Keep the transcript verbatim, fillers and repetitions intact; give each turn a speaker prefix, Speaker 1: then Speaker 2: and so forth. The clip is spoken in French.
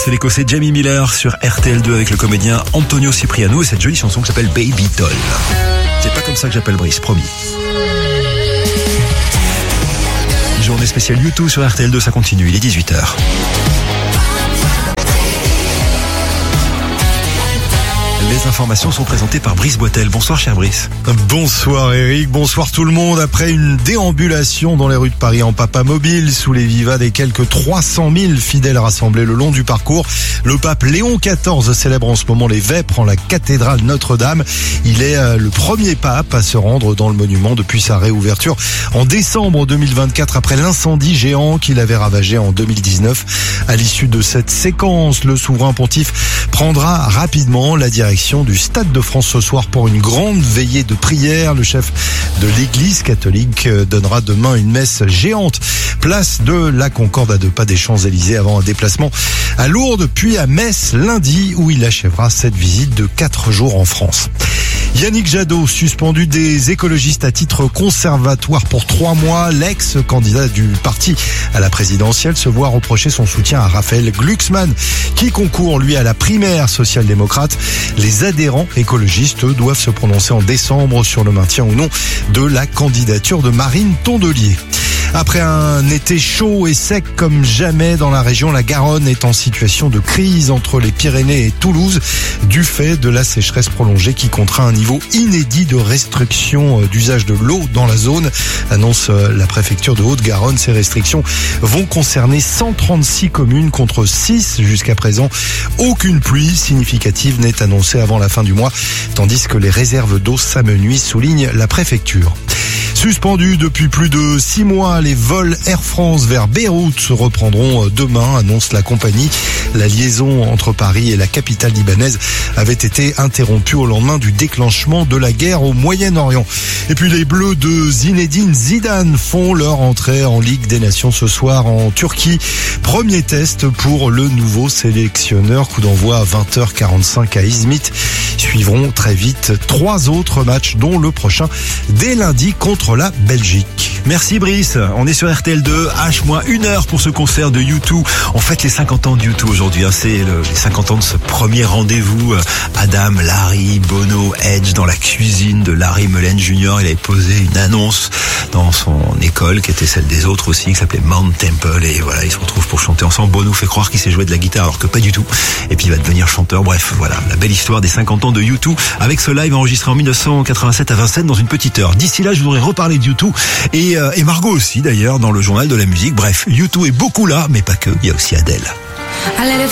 Speaker 1: C'est l'écossais Jamie Miller sur R T L deux avec le comédien Antonio Cipriano et cette jolie chanson qui s'appelle Baby Doll. C'est pas comme ça que j'appelle Brice, promis. Journée spéciale YouTube sur R T L deux, ça continue, il est dix-huit heures. Les informations sont présentées par Brice Boitel. Bonsoir cher Brice.
Speaker 2: Bonsoir Eric, bonsoir tout le monde. Après une déambulation dans les rues de Paris en papamobile, sous les vivas des quelques trois cent mille fidèles rassemblés le long du parcours, le pape Léon quatorze célèbre en ce moment les vêpres en la cathédrale Notre-Dame. Il est le premier pape à se rendre dans le monument depuis sa réouverture en décembre deux mille vingt-quatre après l'incendie géant qu'il avait ravagé en deux mille dix-neuf. À l'issue de cette séquence, le souverain pontife prendra rapidement la direction du Stade de France ce soir pour une grande veillée de prière. Le chef de l'église catholique donnera demain une messe géante, place de la Concorde à deux pas des Champs-Élysées avant un déplacement à Lourdes puis à Metz lundi où il achèvera cette visite de quatre jours en France. Yannick Jadot, suspendu des écologistes à titre conservatoire pour trois mois. L'ex-candidat du parti à la présidentielle se voit reprocher son soutien à Raphaël Glucksmann, qui concourt, lui, à la primaire social-démocrate. Les adhérents écologistes, eux, doivent se prononcer en décembre sur le maintien ou non de la candidature de Marine Tondelier. Après un été chaud et sec comme jamais dans la région, la Garonne est en situation de crise entre les Pyrénées et Toulouse du fait de la sécheresse prolongée qui contraint un niveau inédit de restriction d'usage de l'eau dans la zone, annonce la préfecture de Haute-Garonne. Ces restrictions vont concerner cent trente-six communes contre six jusqu'à présent. Aucune pluie significative n'est annoncée avant la fin du mois, tandis que les réserves d'eau s'amenuisent, souligne la préfecture. Suspendus depuis plus de six mois, les vols Air France vers Beyrouth se reprendront demain, annonce la compagnie. La liaison entre Paris et la capitale libanaise avait été interrompue au lendemain du déclenchement de la guerre au Moyen-Orient. Et puis les Bleus de Zinedine Zidane font leur entrée en Ligue des Nations ce soir en Turquie. Premier test pour le nouveau sélectionneur. Coup d'envoi à vingt heures quarante-cinq à Izmit. Suivront très vite trois autres matchs, dont le prochain dès lundi contre la Belgique.
Speaker 1: Merci Brice, on est sur R T L deux, H moins une heure pour ce concert de U deux. On fête les cinquante ans de U deux aujourd'hui, hein. C'est le, les cinquante ans de ce premier rendez-vous. Adam, Larry, Bono, Edge dans la cuisine de Larry Mullen junior Il avait posé une annonce dans son école qui était celle des autres aussi, qui s'appelait Mount Temple, et voilà, ils se retrouvent pour chanter ensemble. Bono fait croire qu'il sait jouer de la guitare alors que pas du tout, et puis il va devenir chanteur. Bref, voilà, la belle histoire des cinquante ans de U deux avec ce live enregistré en dix-neuf cent quatre-vingt-sept à Vincennes dans une petite heure. D'ici là, je voudrais reparler de U deux et, euh, et Margot aussi d'ailleurs dans le journal de la musique. Bref, U deux est beaucoup là, mais pas que, il y a aussi Adèle.